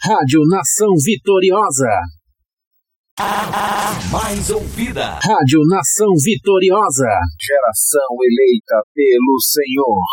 Rádio Nação Vitoriosa. A mais ouvida. Rádio Nação Vitoriosa. Geração eleita pelo Senhor.